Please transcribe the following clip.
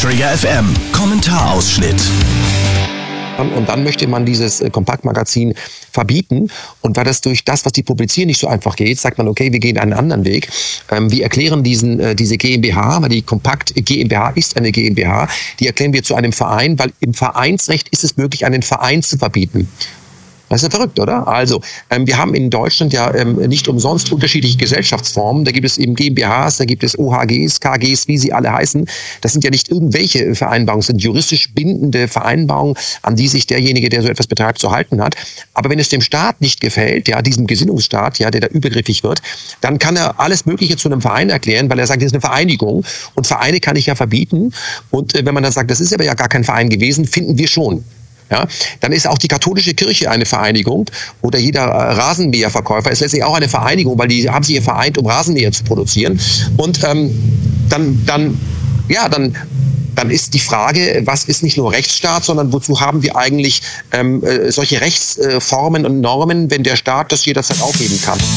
Trigger FM Kommentarausschnitt. Und dann möchte man dieses Kompaktmagazin verbieten. Und weil das durch das, was die publizieren, nicht so einfach geht, sagt man, okay, wir gehen einen anderen Weg. Wir erklären diese GmbH, weil die Kompakt GmbH ist eine GmbH, die erklären wir zu einem Verein, weil im Vereinsrecht ist es möglich, einen Verein zu verbieten. Das ist ja verrückt, oder? Also, wir haben in Deutschland ja nicht umsonst unterschiedliche Gesellschaftsformen. Da gibt es eben GmbHs, da gibt es OHGs, KGs, wie sie alle heißen. Das sind ja nicht irgendwelche Vereinbarungen, das sind juristisch bindende Vereinbarungen, an die sich derjenige, der so etwas betreibt, zu halten hat. Aber wenn es dem Staat nicht gefällt, ja, diesem Gesinnungsstaat, ja, der da übergriffig wird, dann kann er alles Mögliche zu einem Verein erklären, weil er sagt, das ist eine Vereinigung. Und Vereine kann ich ja verbieten. Und wenn man dann sagt, das ist aber ja gar kein Verein gewesen, finden wir schon. Ja, dann ist auch die katholische Kirche eine Vereinigung oder jeder Rasenmäherverkäufer ist letztlich auch eine Vereinigung, weil die haben sich hier vereint, um Rasenmäher zu produzieren. Und dann ist die Frage, was ist nicht nur Rechtsstaat, sondern wozu haben wir eigentlich solche Rechtsformen und Normen, wenn der Staat das jederzeit aufheben kann?